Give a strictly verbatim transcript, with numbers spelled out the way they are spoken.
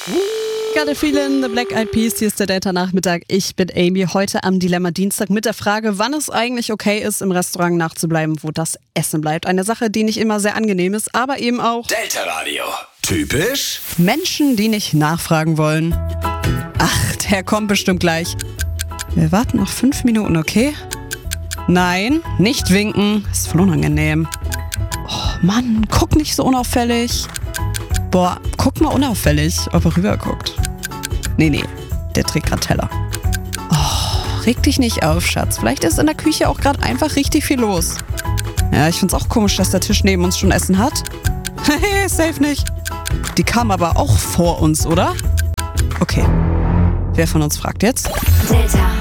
Got a feeling, the Black Eyed Peas, hier ist der Delta-Nachmittag. Ich bin Amy, heute am Dilemma Dienstag mit der Frage, wann es eigentlich okay ist, im Restaurant nachzubleiben, wo das Essen bleibt. Eine Sache, die nicht immer sehr angenehm ist, aber eben auch Delta Radio. Typisch Menschen, die nicht nachfragen wollen. Ach, der kommt bestimmt gleich. Wir warten noch fünf Minuten, okay? Nein, nicht winken, ist voll unangenehm. Oh Mann, guck nicht so unauffällig. Boah, guck mal unauffällig, ob er rüber guckt. Nee, nee, der trägt gerade Teller. Oh, reg dich nicht auf, Schatz. Vielleicht ist in der Küche auch gerade einfach richtig viel los. Ja, ich find's auch komisch, dass der Tisch neben uns schon Essen hat. Hehe, safe nicht. Die kam aber auch vor uns, oder? Okay. Wer von uns fragt jetzt? Delta.